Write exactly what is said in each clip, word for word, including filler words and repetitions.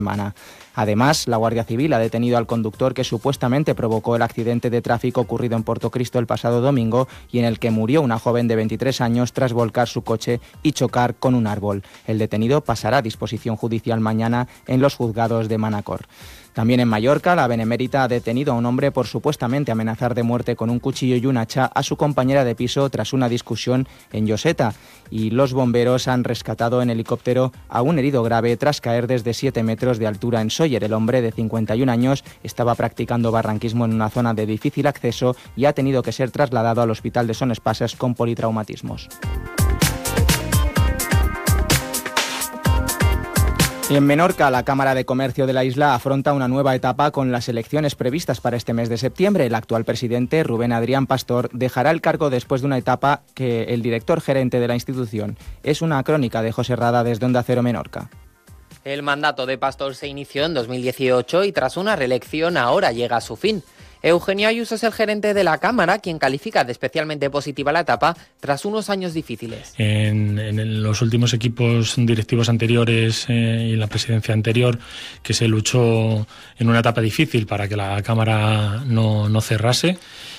semana. Además, la Guardia Civil ha detenido al conductor que supuestamente provocó el accidente de tráfico ocurrido en Portocristo el pasado domingo y en el que murió una joven de veintitrés años tras volcar su coche y chocar con un árbol. El detenido pasará a disposición judicial mañana en los juzgados de Manacor. También en Mallorca, la Benemérita ha detenido a un hombre por supuestamente amenazar de muerte con un cuchillo y un hacha a su compañera de piso tras una discusión en Lloseta. Y los bomberos han rescatado en helicóptero a un herido grave tras caer desde siete metros de altura en Sóller. El hombre de cincuenta y un años estaba practicando barranquismo en una zona de difícil acceso y ha tenido que ser trasladado al hospital de Son Espases con politraumatismos. En Menorca, la Cámara de Comercio de la isla afronta una nueva etapa con las elecciones previstas para este mes de septiembre. El actual presidente, Rubén Adrián Pastor, dejará el cargo después de una etapa que el director gerente de la institución. Es una crónica de José Rada desde Onda Cero Menorca. El mandato de Pastor se inició en dos mil dieciocho y tras una reelección ahora llega a su fin. Eugenio Ayuso es el gerente de la Cámara, quien califica de especialmente positiva la etapa tras unos años difíciles. En, en los últimos equipos directivos anteriores eh, y la presidencia anterior, que se luchó en una etapa difícil para que la Cámara no, no cerrase.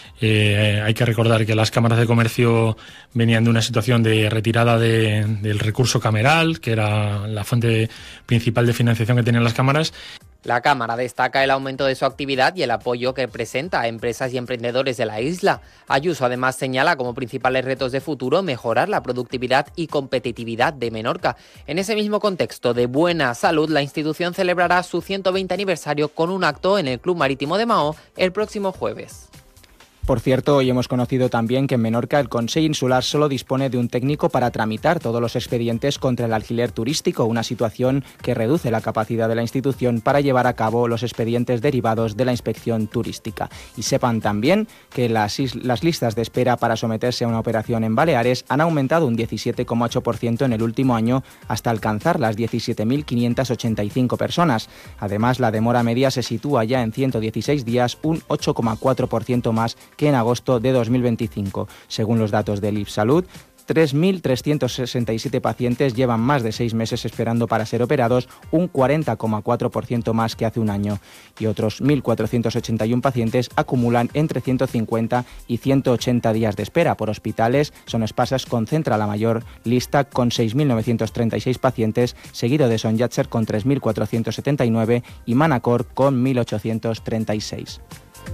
Eh, hay que recordar que las cámaras de comercio venían de una situación de retirada de, del recurso cameral, que era la fuente principal de financiación que tenían las cámaras. La Cámara destaca el aumento de su actividad y el apoyo que presenta a empresas y emprendedores de la isla. Ayuso además señala como principales retos de futuro mejorar la productividad y competitividad de Menorca. En ese mismo contexto de buena salud, la institución celebrará su ciento veinte aniversario con un acto en el Club Marítimo de Mahó el próximo jueves. Por cierto, hoy hemos conocido también que en Menorca el Consell Insular solo dispone de un técnico para tramitar todos los expedientes contra el alquiler turístico, una situación que reduce la capacidad de la institución para llevar a cabo los expedientes derivados de la inspección turística. Y sepan también que las, las listas de espera para someterse a una operación en Baleares han aumentado un diecisiete coma ocho por ciento en el último año hasta alcanzar las diecisiete mil quinientas ochenta y cinco personas. Además, la demora media se sitúa ya en ciento dieciséis días, un ocho coma cuatro por ciento más que en agosto de dos mil veinticinco. Según los datos del I F Salud, tres mil trescientos sesenta y siete pacientes llevan más de seis meses esperando para ser operados, un cuarenta coma cuatro por ciento más que hace un año. Y otros mil cuatrocientos ochenta y uno pacientes acumulan entre ciento cincuenta y ciento ochenta días de espera. Por hospitales, Son Espases concentra la mayor lista con seis mil novecientos treinta y seis pacientes, seguido de Son Llàtzer con tres mil cuatrocientos setenta y nueve y Manacor con mil ochocientos treinta y seis.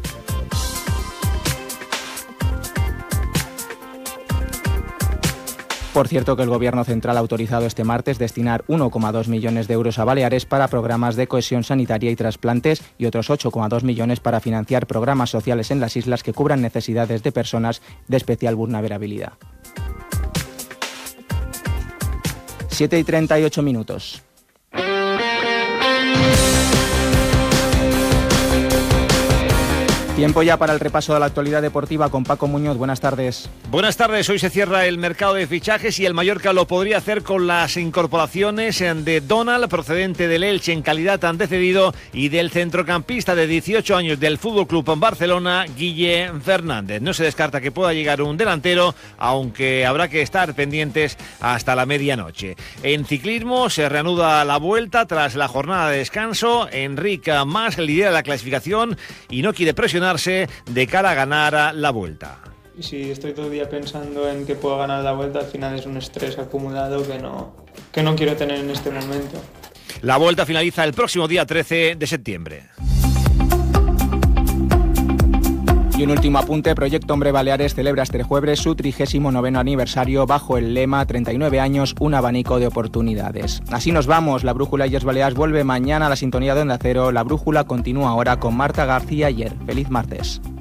Por cierto, que el Gobierno central ha autorizado este martes destinar uno coma dos millones de euros a Baleares para programas de cohesión sanitaria y trasplantes y otros ocho coma dos millones para financiar programas sociales en las islas que cubran necesidades de personas de especial vulnerabilidad. siete y treinta y ocho minutos. Tiempo ya para el repaso de la actualidad deportiva con Paco Muñoz. Buenas tardes. Buenas tardes. Hoy se cierra el mercado de fichajes y el Mallorca lo podría hacer con las incorporaciones de Donald, procedente del Elche en calidad tan cedido, y del centrocampista de dieciocho años del Fútbol Club Barcelona, Guille Fernández. No se descarta que pueda llegar un delantero, aunque habrá que estar pendientes hasta la medianoche. En ciclismo se reanuda la vuelta tras la jornada de descanso. Enric Mas lidera la clasificación y no quiere presionar de cara a ganar la vuelta. Y si estoy todo el día pensando en que puedo ganar la vuelta, al final es un estrés acumulado que no, que no quiero tener en este momento. La vuelta finaliza el próximo día trece de septiembre. Y un último apunte, Proyecto Hombre Baleares celebra este jueves su trigésimo noveno aniversario bajo el lema treinta y nueve años, un abanico de oportunidades. Así nos vamos, la Brújula Illes Balears vuelve mañana a la sintonía de Onda Cero. La Brújula continúa ahora con Marta García Ayer. Feliz martes.